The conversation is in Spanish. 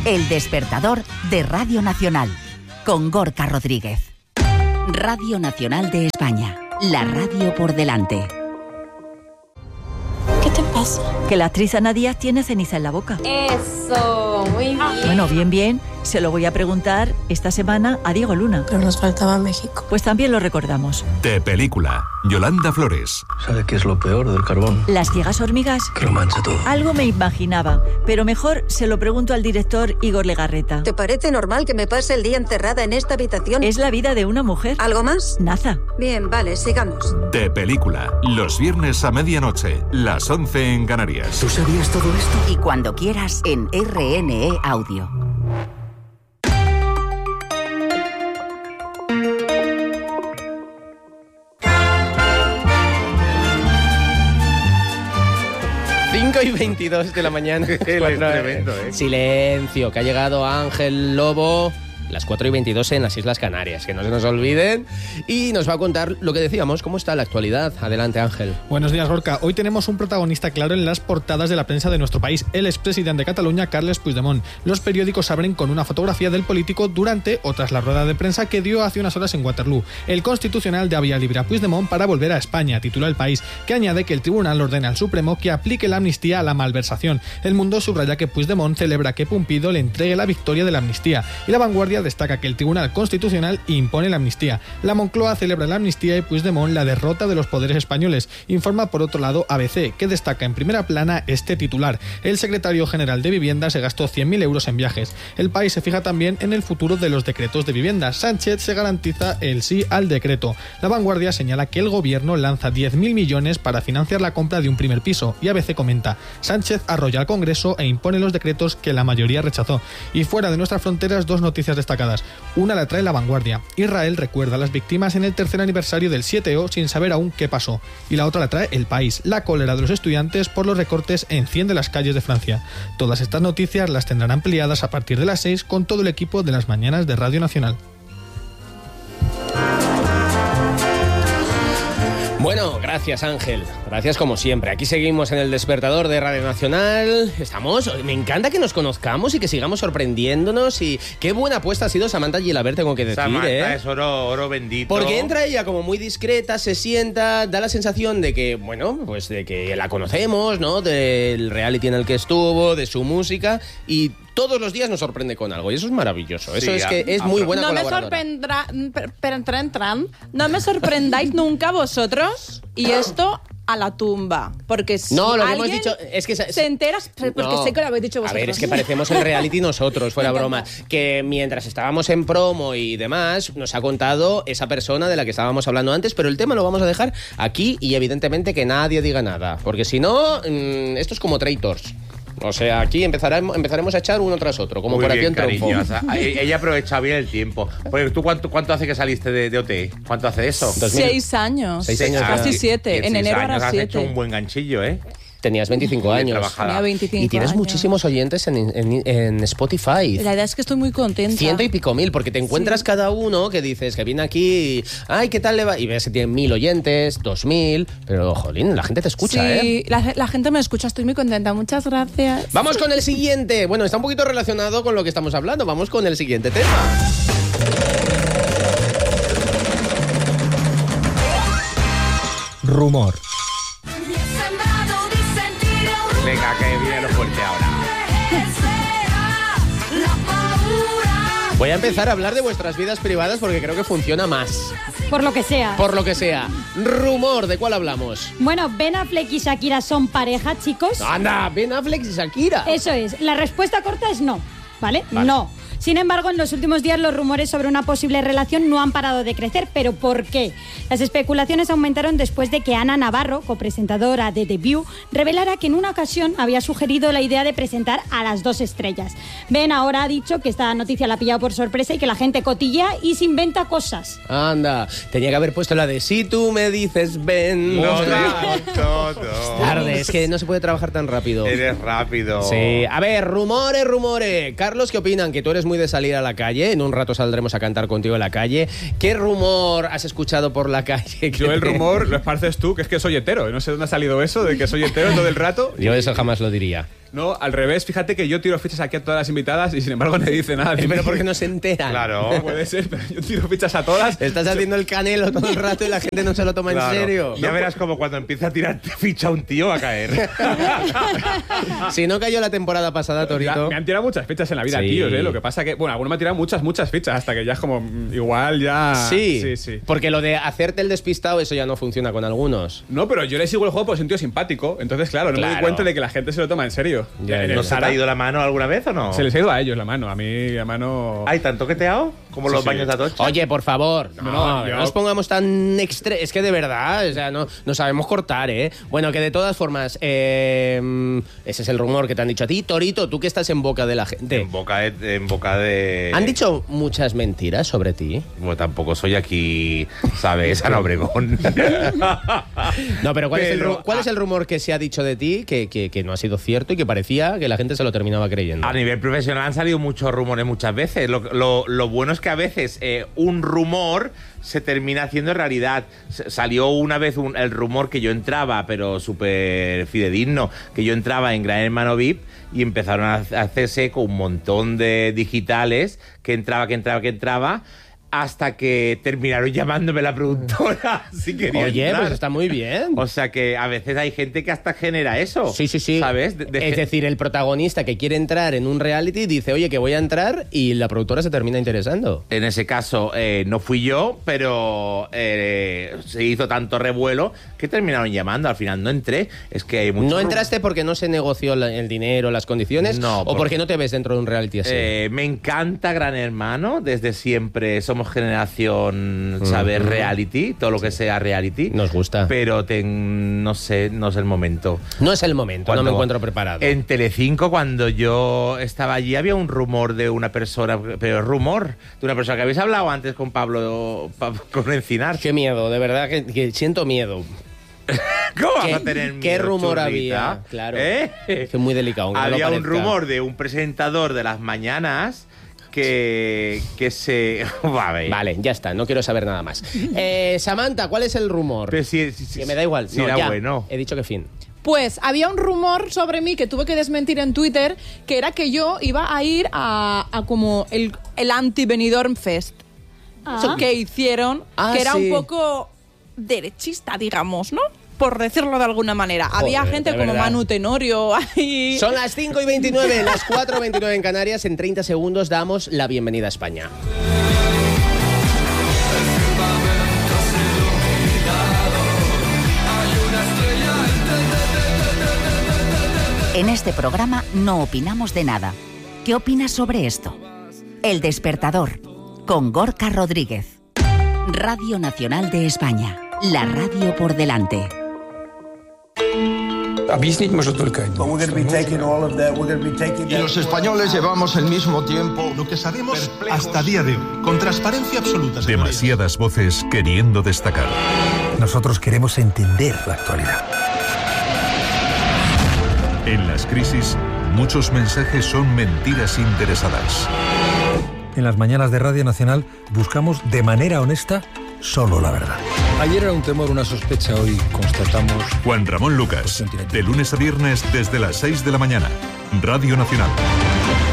El despertador de Radio Nacional, con Gorka Rodríguez. Radio Nacional de España, la radio por delante. ¿Qué te pasa? Que la actriz Ana Díaz tiene ceniza en la boca. Eso, muy bien. Bueno, bien, se lo voy a preguntar esta semana a Diego Luna. Pero nos faltaba México. Pues también lo recordamos. De película, Yolanda Flores. ¿Sabe qué es lo peor del carbón? Las ciegas hormigas. Que lo mancha todo. Algo me imaginaba, pero mejor se lo pregunto al director Igor Legarreta. ¿Te parece normal que me pase el día encerrada en esta habitación? Es la vida de una mujer. ¿Algo más? Nada. Bien, vale, sigamos. De película, los viernes a medianoche, las 11 en Canarias. ¿Tú sabías todo esto? Y cuando quieras en RNE Audio. Y 22 de la mañana. Es tremendo, ¿eh? Silencio, que ha llegado Ángel Lobo. Las 4:22 en las Islas Canarias, que no se nos olviden. Y nos va a contar lo que decíamos, cómo está la actualidad. Adelante, Ángel. Buenos días, Gorka. Hoy tenemos un protagonista claro en las portadas de la prensa de nuestro país, el expresidente de Cataluña, Carles Puigdemont. Los periódicos abren con una fotografía del político durante o tras la rueda de prensa que dio hace unas horas en Waterloo. El Constitucional da vía libre a Puigdemont para volver a España, titula El País, que añade que el Tribunal ordena al Supremo que aplique la amnistía a la malversación. El Mundo subraya que Puigdemont celebra que Pumpido le entregue la victoria de la amnistía. Y La Vanguardia destaca que el Tribunal Constitucional impone la amnistía. La Moncloa celebra la amnistía y Puigdemont la derrota de los poderes españoles. Informa por otro lado ABC, que destaca en primera plana este titular. El secretario general de Vivienda se gastó 100.000 euros en viajes. El País se fija también en el futuro de los decretos de vivienda. Sánchez se garantiza el sí al decreto. La Vanguardia señala que el gobierno lanza 10.000 millones para financiar la compra de un primer piso. Y ABC comenta, Sánchez arrolla al Congreso e impone los decretos que la mayoría rechazó. Y fuera de nuestras fronteras, dos noticias destacadas. Una la trae La Vanguardia. Israel recuerda a las víctimas en el tercer aniversario del 7O sin saber aún qué pasó. Y la otra la trae El País. La cólera de los estudiantes por los recortes enciende las calles de Francia. Todas estas noticias las tendrán ampliadas a partir de las 6 con todo el equipo de las mañanas de Radio Nacional. Bueno, gracias, Ángel. Gracias como siempre. Aquí seguimos en el despertador de Radio Nacional. Me encanta que nos conozcamos y que sigamos sorprendiéndonos. Y qué buena apuesta ha sido Samantha Gilabert, tengo que decir. Samantha es oro bendito. Porque entra ella como muy discreta, se sienta, da la sensación de que, bueno, pues de que la conocemos, ¿no? Del reality en el que estuvo, de su música, y todos los días nos sorprende con algo. Y eso es maravilloso. Eso es que es muy buena colaboradora. No me sorprendáis nunca vosotros. Y esto a la tumba. Porque si no, lo que alguien hemos dicho es que se enteras, porque sé que lo habéis dicho vosotros. A ver, es que parecemos el reality nosotros, fuera broma. Que mientras estábamos en promo y demás, nos ha contado esa persona de la que estábamos hablando antes, pero el tema lo vamos a dejar aquí y evidentemente que nadie diga nada. Porque si no, esto es como Traitors. O sea, aquí empezaremos a echar uno tras otro, como muy Operación bien, Triunfo. O sea, ella aprovecha bien el tiempo. Pues, ¿tú cuánto hace que saliste de OT? ¿Cuánto hace eso? 6 años. 6 años. Casi 7. En enero era 7. Has hecho un buen ganchillo, ¿eh? Tenías 25 años. Tenía 25 y tienes años. muchísimos oyentes en Spotify. La verdad es que estoy muy contenta. 100 y pico mil, porque te encuentras cada uno que dices que viene aquí y, ay, ¿qué tal le va? Y ves que tiene 1.000 oyentes, 2.000, pero, jolín, la gente te escucha, sí, la gente me escucha, estoy muy contenta. Muchas gracias. Vamos con el siguiente. Bueno, está un poquito relacionado con lo que estamos hablando. Vamos con el siguiente tema. Rumor. Venga, que viene lo fuerte ahora. Voy a empezar a hablar de vuestras vidas privadas porque creo que funciona más. Por lo que sea. Por lo que sea. Rumor, ¿de cuál hablamos? Bueno, Ben Affleck y Shakira son pareja, chicos. ¡Anda! Ben Affleck y Shakira. Eso es. La respuesta corta es no, ¿vale? No. Sin embargo, en los últimos días los rumores sobre una posible relación no han parado de crecer. ¿Pero por qué? Las especulaciones aumentaron después de que Ana Navarro, copresentadora de The View, revelara que en una ocasión había sugerido la idea de presentar a las dos estrellas. Ben ahora ha dicho que esta noticia la ha pillado por sorpresa y que la gente cotilla y se inventa cosas. Anda, tenía que haber puesto la de si tú me dices ven. No. Tarde, es que no se puede trabajar tan rápido. Eres rápido. Sí, a ver, rumores. Carlos, ¿qué opinan? Que tú eres muy de salir a la calle. En un rato saldremos a cantar contigo en la calle. ¿Qué rumor has escuchado por la calle? Yo el rumor lo esparces tú, que es que soy hetero. No sé dónde ha salido eso de que soy hetero todo el rato. Yo eso jamás lo diría. No, al revés, fíjate que yo tiro fichas aquí a todas las invitadas y sin embargo no dice nada. Pero porque no se enteran. Claro. Puede ser, pero yo tiro fichas a todas. Estás haciendo el canelo todo el rato y la gente no se lo toma en serio. Ya verás como cuando empieza a tirar ficha un tío va a caer. Si no cayó la temporada pasada, Torito. Me han tirado muchas fichas en la vida, tíos, ¿eh? Lo que pasa que, bueno, algunos me han tirado muchas fichas hasta que ya es como, igual ya... Sí. Porque lo de hacerte el despistado, eso ya no funciona con algunos. No, pero yo le sigo el juego por sentido simpático. Entonces, claro, no me doy cuenta de que la gente se lo toma en serio. ¿No se te ha ido la mano alguna vez o no? Se les ha ido a ellos la mano. A mí la mano... ¿Hay tan toqueteado? Como los baños de Atocha. Oye, por favor, no nos pongamos tan es que de verdad, o sea, no sabemos cortar, ¿eh? Bueno, que de todas formas, ese es el rumor que te han dicho a ti. Torito, tú que estás en boca de la gente. En boca de... ¿Han dicho muchas mentiras sobre ti? Bueno, tampoco soy aquí, ¿sabes? Ana Obregón. No, pero ¿cuál es el rumor que se ha dicho de ti que no ha sido cierto y que parecía que la gente se lo terminaba creyendo? A nivel profesional han salido muchos rumores muchas veces. Lo bueno es que a veces un rumor se termina haciendo realidad. Salió una vez el rumor que yo entraba, pero súper fidedigno, que yo entraba en Gran Hermano VIP y empezaron a hacerse con un montón de digitales que entraba hasta que terminaron llamándome la productora. Si quería Oye, entrar. pues está muy bien. O sea que a veces hay gente que hasta genera eso. Sí. ¿Sabes? Es decir, el protagonista que quiere entrar en un reality dice, oye, que voy a entrar, y la productora se termina interesando. En ese caso no fui yo, pero se hizo tanto revuelo que terminaron llamando. Al final no entré. Es que hay mucho ¿No entraste porque no se negoció el dinero, las condiciones? No. ¿O porque no te ves dentro de un reality así? Me encanta Gran Hermano. Desde siempre somos generación, ¿sabes? Reality. Todo lo que sea reality. Nos gusta. Pero no sé, no es el momento. No es el momento, no me encuentro preparado. En Telecinco, cuando yo estaba allí, había un rumor de una persona, pero rumor de una persona que habéis hablado antes con Pablo con Encinar. Qué miedo, de verdad que siento miedo. ¿Cómo vas a tener miedo? ¿Qué rumor churrita? había? Claro. Es que es muy delicado. Había un rumor de un presentador de las mañanas que se... Vale, ya está, no quiero saber nada más. Samantha, ¿cuál es el rumor? Pero que me da igual. Si era bueno. He dicho que fin. Pues había un rumor sobre mí que tuve que desmentir en Twitter, que era que yo iba a ir a como el anti-Benidorm Fest. Eso que hicieron, que era un poco derechista, digamos, ¿no? Por decirlo de alguna manera. Había gente como Manu Tenorio ahí. Son las 5:29, las 4:29 en Canarias. En 30 segundos damos la bienvenida a España. En este programa no opinamos de nada. ¿Qué opinas sobre esto? El Despertador, con Gorka Rodríguez. Radio Nacional de España, la radio por delante. Y los españoles llevamos el mismo tiempo. Lo que sabemos hasta día de hoy, con transparencia absoluta. Demasiadas voces queriendo destacar. Nosotros queremos entender la actualidad. En las crisis, muchos mensajes son mentiras interesadas. En las mañanas de Radio Nacional buscamos de manera honesta solo la verdad. Ayer era un temor, una sospecha, hoy constatamos... Juan Ramón Lucas, de lunes a viernes desde las 6 de la mañana. Radio Nacional.